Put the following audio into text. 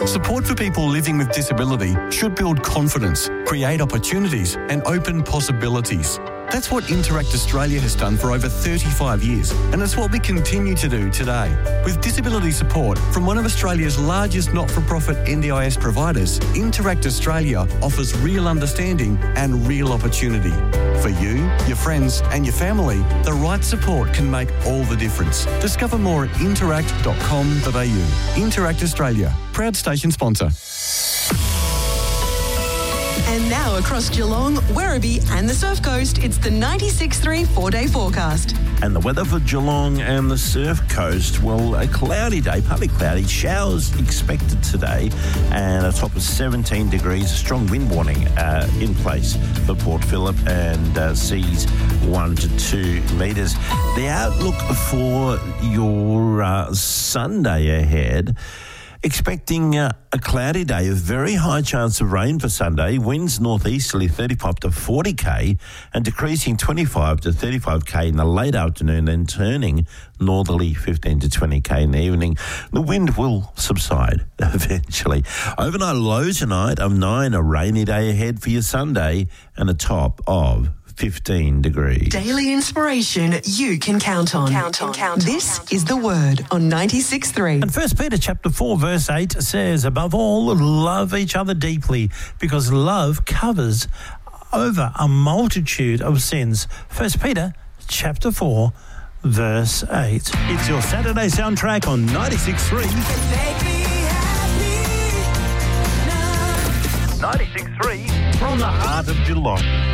Support for people living with disability should build confidence, create opportunities and open possibilities. That's what Interact Australia has done for over 35 years, and it's what we continue to do today. With disability support from one of Australia's largest not-for-profit NDIS providers, Interact Australia offers real understanding and real opportunity. For you, your friends and your family, the right support can make all the difference. Discover more at interact.com.au. Interact Australia, proud station sponsor. And now across Geelong, Werribee and the Surf Coast, it's the 96.3 4-day forecast. And the weather for Geelong and the Surf Coast, well, a cloudy day, partly cloudy, showers expected today, and a top of 17 degrees, a strong wind warning in place for Port Phillip, and seas 1 to 2 metres. The outlook for your Sunday ahead, expecting a cloudy day, a very high chance of rain for Sunday. Winds northeasterly 35 to 40k and decreasing 25 to 35k in the late afternoon, then turning northerly 15 to 20k in the evening. The wind will subside eventually. Overnight low tonight of 9, a rainy day ahead for your Sunday, and a top of 15 degrees. Daily inspiration you can count on. This is The Word on 96.3. And 1 Peter chapter 4 verse 8 says, above all, love each other deeply, because love covers over a multitude of sins. 1 Peter chapter 4 verse 8. It's your Saturday soundtrack on 96.3. 96.3 from the heart of Geelong.